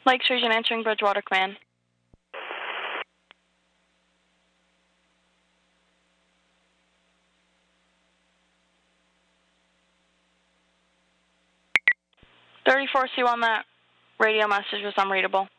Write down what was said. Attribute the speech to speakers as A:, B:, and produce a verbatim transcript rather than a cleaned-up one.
A: Lakes Region answering Bridgewater Command. thirty-four C one, that radio message was unreadable.